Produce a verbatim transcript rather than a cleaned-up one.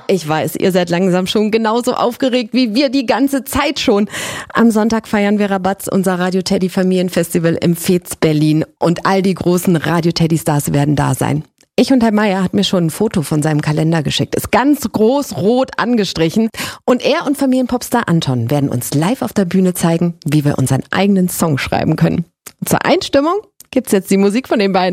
Ich weiß, ihr seid langsam schon genauso aufgeregt wie wir die ganze Zeit schon. Am Sonntag feiern wir Rabatz, unser Radio Teddy Familienfestival im Fez Berlin. Und all die großen Radio Teddy Stars werden da sein. Ich und Herr Meier hat mir schon ein Foto von seinem Kalender geschickt. Ist ganz groß rot angestrichen. Und er und Familienpopstar Anton werden uns live auf der Bühne zeigen, wie wir unseren eigenen Song schreiben können. Zur Einstimmung gibt's jetzt die Musik von den beiden.